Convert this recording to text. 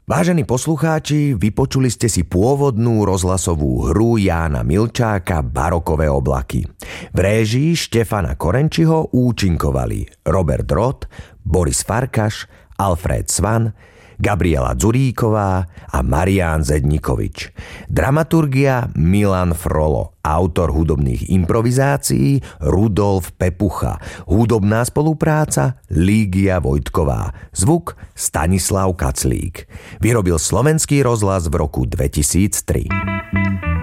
Vážení poslucháči, vypočuli ste si pôvodnú rozhlasovú hru Jána Milčáka Barokové oblaky. V réžii Štefana Korenčiho účinkovali Robert Roth, Boris Farkaš, Alfred Svan, Gabriela Dzuríková a Marián Zednikovič. Dramaturgia Milan Frolo, autor hudobných improvizácií Rudolf Pepucha, hudobná spolupráca Lígia Vojtková, zvuk Stanislav Kaclík. Vyrobil Slovenský rozhlas v roku 2003.